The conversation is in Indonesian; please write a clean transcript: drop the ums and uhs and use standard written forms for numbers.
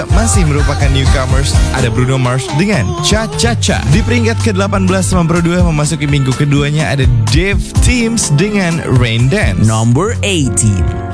Masih merupakan newcomers, ada Bruno Mars dengan Cha Cha Cha. Di peringkat ke-18 sama Pro 2 memasuki minggu keduanya ada Dave Teams dengan Rain Dance. Number 18.